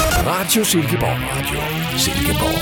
Radio Silkeborg. Radio Silkeborg.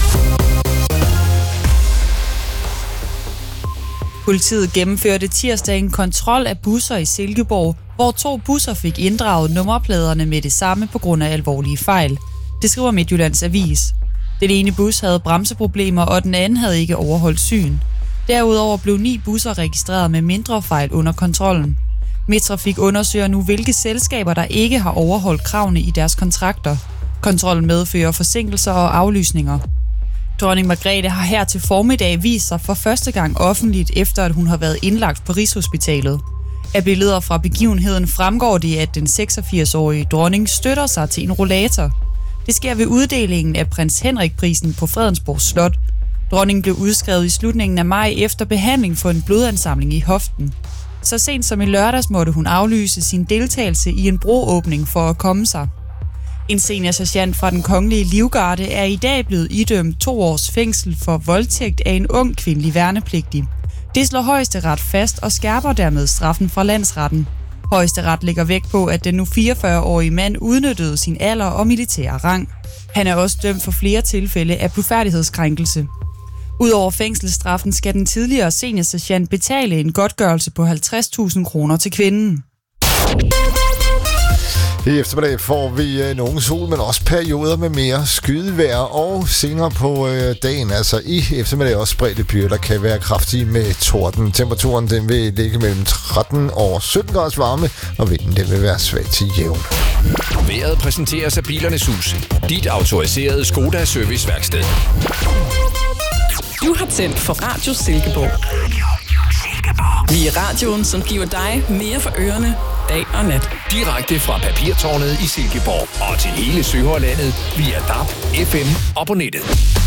Politiet gennemførte tirsdag en kontrol af busser i Silkeborg, hvor 2 busser fik inddraget nummerpladerne med det samme på grund af alvorlige fejl. Det skriver Midtjyllands Avis. Den ene bus havde bremseproblemer, og den anden havde ikke overholdt syn. Derudover blev 9 busser registreret med mindre fejl under kontrollen. Midttrafik undersøger nu, hvilke selskaber, der ikke har overholdt kravene i deres kontrakter. Kontrollen medfører forsinkelser og aflysninger. Dronning Margrethe har her til formiddag vist sig for første gang offentligt, efter at hun har været indlagt på Rigshospitalet. Af billeder fra begivenheden fremgår det, at den 86-årige dronning støtter sig til en rollator. Det sker ved uddelingen af prins Henrik-prisen på Fredensborg Slot. Dronningen blev udskrevet i slutningen af maj efter behandling for en blodansamling i hoften. Så sent som i lørdags måtte hun aflyse sin deltagelse i en broåbning for at komme sig. En seniorsergent fra den kongelige livgarde er i dag blevet idømt 2 års fængsel for voldtægt af en ung kvindelig værnepligtig. Det slår Højesteret fast og skærper dermed straffen fra landsretten. Højesteret lægger vægt på, at den nu 44-årige mand udnyttede sin alder og militære rang. Han er også dømt for flere tilfælde af blufærdighedskrænkelse. Udover fængselsstraffen skal den tidligere seniorsergent betale en godtgørelse på 50.000 kroner til kvinden. I eftermiddag får vi nogen sol, men også perioder med mere skydevejr, og senere på dagen, altså i eftermiddag, også spredte byer, der kan være kraftige med torden. Temperaturen den vil ligge mellem 13 og 17 graders varme, og vinden den vil være svag til jævn. Vejret præsenteres af Bilernes Hus. Dit autoriserede Skoda serviceværksted. Du har tændt for Radio Silkeborg. Vi er radioen, som giver dig mere for ørerne, dag og nat. Direkte fra Papirtårnet i Silkeborg og til hele Sønderjyllandet via DAB, FM og på nettet.